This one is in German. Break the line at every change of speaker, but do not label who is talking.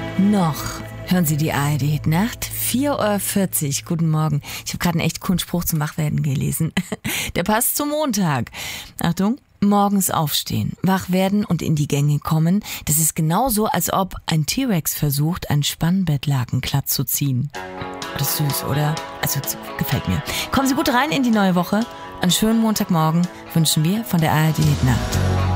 Noch hören Sie die ARD-Nacht, 4:40 Uhr. Guten Morgen. Ich habe gerade einen echt coolen Spruch zum Wachwerden gelesen. Der passt zum Montag. Achtung. Morgens aufstehen, wach werden und in die Gänge kommen, das ist genauso, als ob ein T-Rex versucht, ein Spannbettlaken glatt zu ziehen. Das ist süß, oder? Also, gefällt mir. Kommen Sie gut rein in die neue Woche. Einen schönen Montagmorgen wünschen wir von der ARD-Nacht.